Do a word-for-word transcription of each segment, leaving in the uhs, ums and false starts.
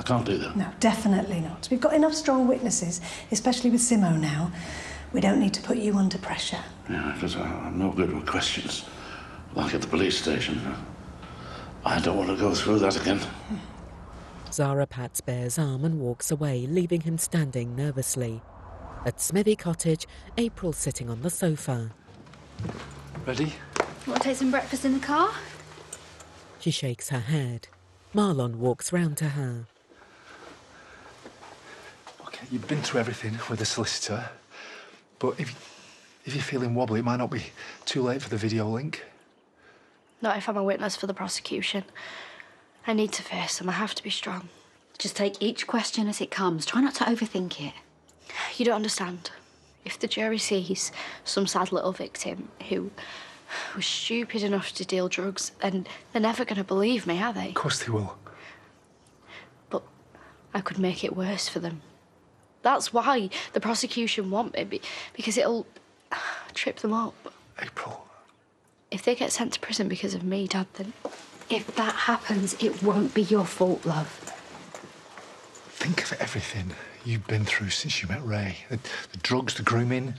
can't do that. No, definitely not. We've got enough strong witnesses, especially with Simo now. We don't need to put you under pressure. Yeah, because I'm no good with questions. Like at the police station. I don't want to go through that again. Zara pats Bear's arm and walks away, leaving him standing nervously. At Smithy Cottage, April's sitting on the sofa. Ready? Want to take some breakfast in the car? She shakes her head. Marlon walks round to her. OK, you've been through everything with the solicitor, but if, if you're feeling wobbly, it might not be too late for the video link. Not if I'm a witness for the prosecution. I need to face them. I have to be strong. Just take each question as it comes. Try not to overthink it. You don't understand. If the jury sees some sad little victim who was stupid enough to deal drugs, then they're never going to believe me, are they? Of course they will. But I could make it worse for them. That's why the prosecution want me, because it'll trip them up. April. If they get sent to prison because of me, Dad, then... If that happens, it won't be your fault, love. Think of everything you've been through since you met Ray. The, the drugs, the grooming.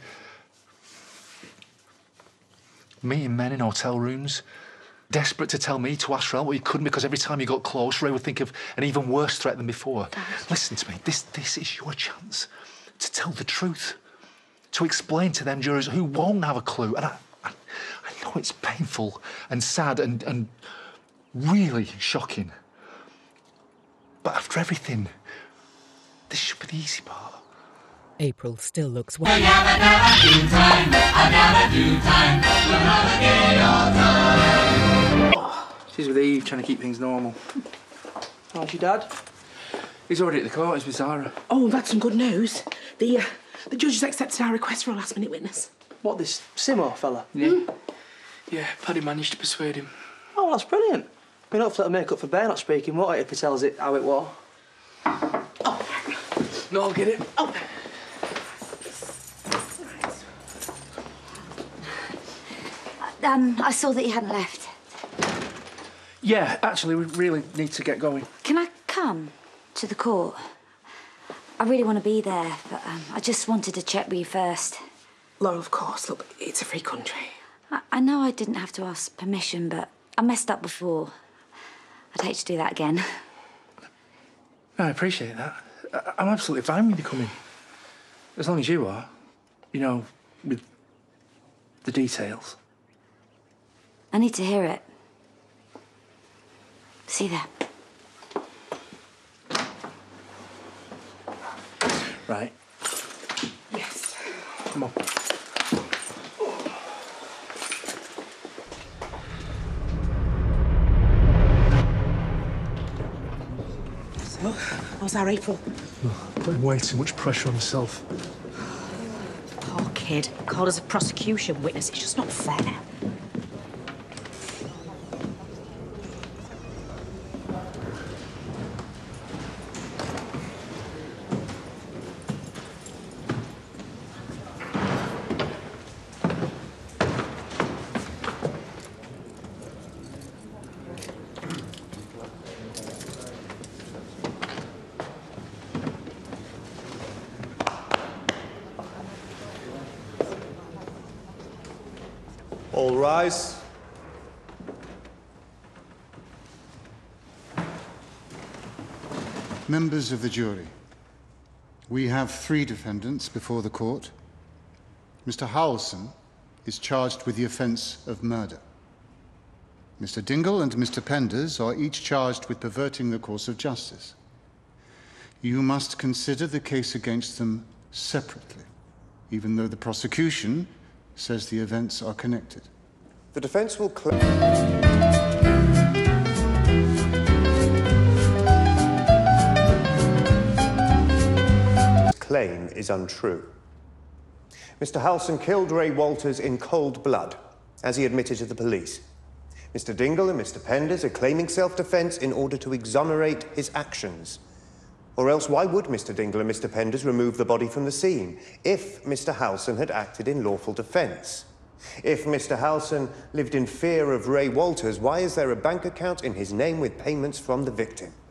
Meeting men in hotel rooms. Desperate to tell me to ask for help, but you couldn't because every time you got close, Ray would think of an even worse threat than before. Dad. Listen to me. This, this is your chance to tell the truth. To explain to them jurors who won't have a clue. And I, I, I know it's painful and sad and, and really shocking. But after everything, this should be the easy part. April still looks well. Oh, she's with Eve, trying to keep things normal. How's your dad? He's already at the court. He's with Zara. Oh, that's some good news. The uh, the judge has accepted our request for a last-minute witness. What, this Simo fella? Yeah. Mm. Yeah, Paddy managed to persuade him. Oh, that's brilliant. I mean, hopefully it'll make up for Bear not speaking, won't it, if he tells it how it was? Oh. No, I'll get it. Oh. Um, I saw that you hadn't left. Yeah, actually, we really need to get going. Can I come to the court? I really want to be there, but um, I just wanted to check with you first. Laura, of course. Look, it's a free country. I, I know I didn't have to ask permission, but I messed up before. I'd hate to do that again. I appreciate that. I I'm absolutely fine with you coming. As long as you are. You know, with the details. I need to hear it. See you there. Right. Yes. Come on. So, how's our April? Oh, putting way too much pressure on herself. Poor kid. Called as a prosecution witness. It's just not fair. All rise. Members of the jury, we have three defendants before the court. Mister Howelson is charged with the offence of murder. Mister Dingle and Mister Penders are each charged with perverting the course of justice. You must consider the case against them separately, even though the prosecution says the events are connected. The defence will claim... claim is untrue. Mister Howelson killed Ray Walters in cold blood, as he admitted to the police. Mister Dingle and Mister Penders are claiming self-defence in order to exonerate his actions. Or else, why would Mister Dingle and Mister Penders remove the body from the scene if Mister Howelson had acted in lawful defence? If Mister Howelson lived in fear of Ray Walters, why is there a bank account in his name with payments from the victim?